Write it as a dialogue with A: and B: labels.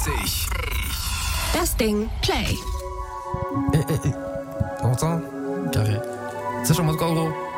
A: 50.
B: Das Ding Play.
C: T'entends? Carré. Sascha, on va encore gros.